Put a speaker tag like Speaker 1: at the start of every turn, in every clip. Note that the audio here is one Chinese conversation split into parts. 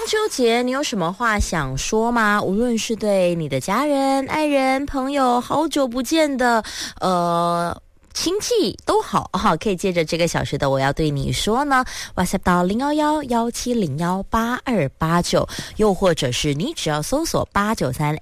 Speaker 1: 秋节你有什么话想说吗？无论是对你的家人、爱人、朋友，好久不见的亲戚都好哈，可以借着这个小时的我要对你说呢 WhatsApp 到011-1701-8289，又或者是你只要搜索893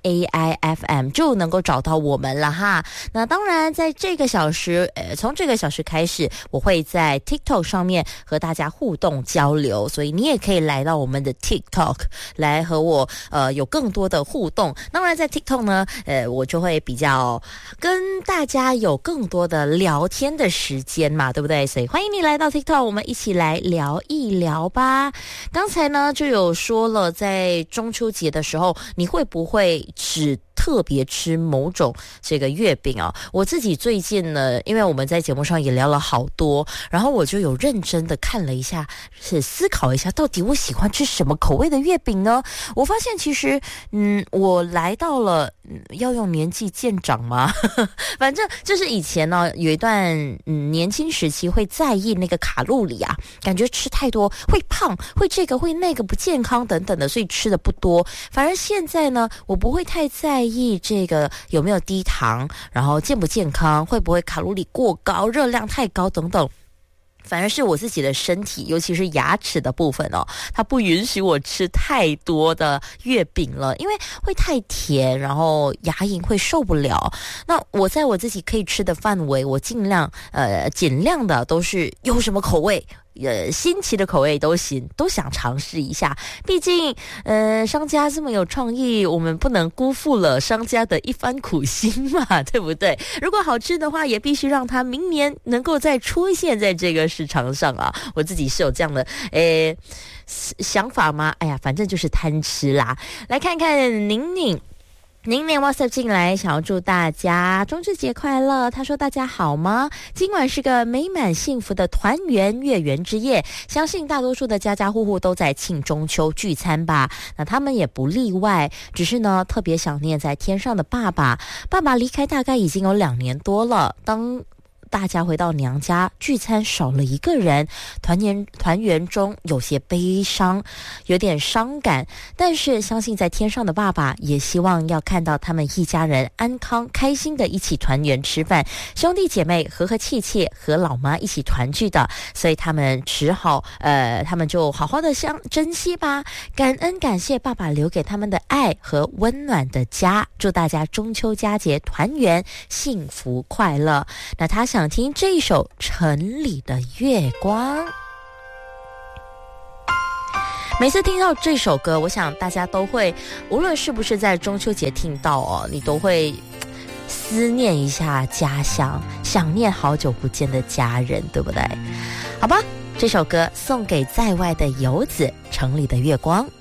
Speaker 1: AIFM 就能够找到我们了哈。那当然在这个小时从这个小时开始，我会在 TikTok 上面和大家互动交流，所以你也可以来到我们的 TikTok 来和我有更多的互动。当然在 TikTok 呢我就会比较跟大家有更多的聊天的时间嘛，对不对？所以欢迎你来到 TikTok， 我们一起来聊一聊吧。刚才呢就有说了，在中秋节的时候，你会不会只特别吃某种这个月饼啊？我自己最近呢，因为我们在节目上也聊了好多，然后我就有认真的看了一下，是思考一下，到底我喜欢吃什么口味的月饼呢？我发现其实，我来到了，要用年纪渐长吗？反正就是以前呢，有一段年轻时期会在意那个卡路里啊，感觉吃太多会胖，会这个会那个不健康等等的，所以吃的不多。反而现在呢，我不会太在意这个有没有低糖，然后健不健康，会不会卡路里过高，热量太高等等。反而是我自己的身体，尤其是牙齿的部分哦，它不允许我吃太多的月饼了，因为会太甜，然后牙龈会受不了。那我在我自己可以吃的范围，我尽量尽量的都是有什么口味新奇的口味都行，都想尝试一下。毕竟商家这么有创意，我们不能辜负了商家的一番苦心嘛，对不对？如果好吃的话，也必须让它明年能够再出现在这个市场上啊。我自己是有这样的想法吗？哎呀，反正就是贪吃啦。来看看宁宁WhatsApp 进来，想要祝大家中秋节快乐。他说大家好吗？今晚是个美满幸福的团圆月圆之夜，相信大多数的家家户户都在庆中秋聚餐吧，那他们也不例外。只是呢特别想念在天上的爸爸离开大概已经有2年多了，当大家回到娘家聚餐少了一个人，团圆中有些悲伤，有点伤感，但是相信在天上的爸爸也希望要看到他们一家人安康开心的一起团圆吃饭，兄弟姐妹和气切和老妈一起团聚的，所以他们他们就好好的珍惜吧，感恩感谢爸爸留给他们的爱和温暖的家。祝大家中秋佳节团圆幸福快乐。那他想听这一首城里的月光。每次听到这首歌，我想大家都会，无论是不是在中秋节听到哦，你都会思念一下家乡，想念好久不见的家人，对不对？好吧，这首歌送给在外的游子，城里的月光。